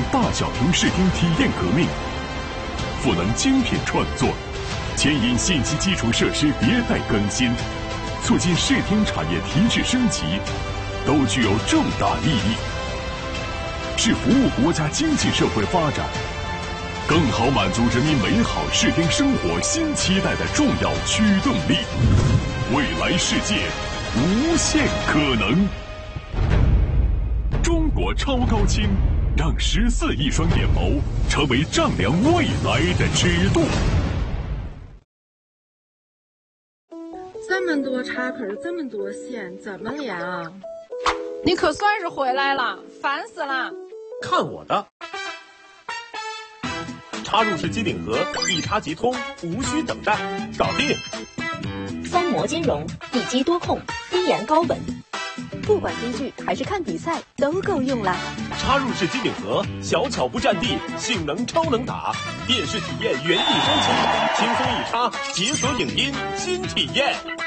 大小屏视听体验革命，赋能精品创作，牵引信息基础设施迭代更新，促进视听产业提质升级，都具有重大意义，是服务国家经济社会发展，更好满足人民美好视听生活新期待的重要驱动力。未来世界，无限可能。中国超高清，让14亿双眼眸成为丈量未来的尺度。 这么多插口，这么多线，怎么连啊？ 你可算是回来了，烦死了！ 看我的！插入式机顶盒，一插即通，无需等待，搞定。 3模兼容，一机多控，低延高稳，不管追剧还是看比赛都够用了。 插入式机顶盒，小巧不占地，性能超能打，电视体验原地升级，轻松一插，解锁影音新体验。